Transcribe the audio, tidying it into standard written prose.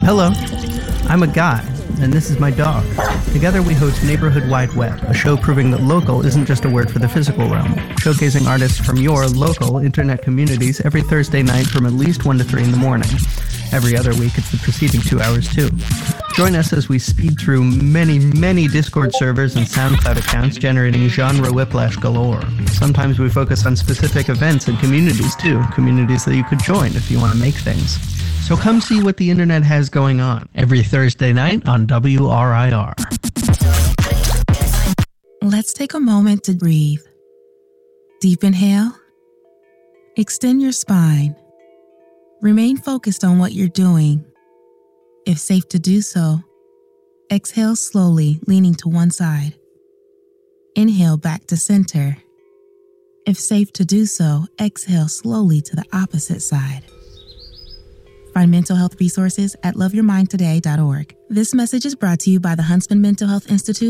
Hello, I'm a guy, and this is my dog. Together we host Neighborhood Wide Web, a show proving that local isn't just a word for the physical realm, showcasing artists from your local internet communities every Thursday night from at least 1 to 3 in the morning. Every other week, it's the preceding 2 hours too. Join us as we speed through many Discord servers and SoundCloud accounts, generating genre whiplash galore. Sometimes we focus on specific events and communities too, communities that you could join if you want to make things. So come see what the internet has going on every Thursday night on WRIR. Let's take a moment to breathe. Deep inhale. Extend your spine. Remain focused on what you're doing. If safe to do so, exhale slowly, leaning to one side. Inhale back to center. If safe to do so, exhale slowly to the opposite side. Find mental health resources at loveyourmindtoday.org. This message is brought to you by the Huntsman Mental Health Institute